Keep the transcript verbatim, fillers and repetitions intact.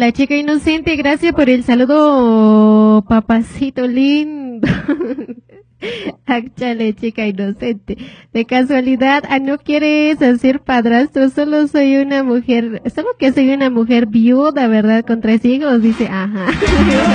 la chica inocente, gracias por el saludo, papacito lindo. Áchale, chica inocente. De casualidad, ah, no quieres hacer padrastro, solo soy una mujer, solo que soy una mujer viuda, ¿verdad? Con tres hijos, dice, ajá.